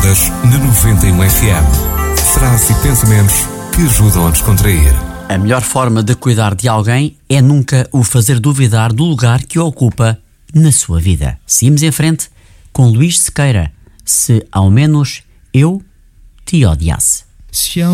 horas na 91 FM. Frases e pensamentos que ajudam a descontrair. A melhor forma de cuidar de alguém é nunca o fazer duvidar do lugar que ocupa na sua vida. Seguimos em frente com Luís Sequeira. Se ao menos eu te odiasse.